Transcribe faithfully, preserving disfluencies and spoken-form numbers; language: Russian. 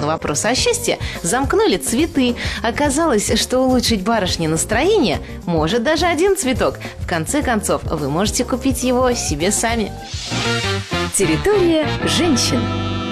на вопрос о счастье, замкнули цветы. Оказалось, что улучшить барышне настроение может даже один цветок. В конце концов, вы можете купить его себе сами. Территория женщин.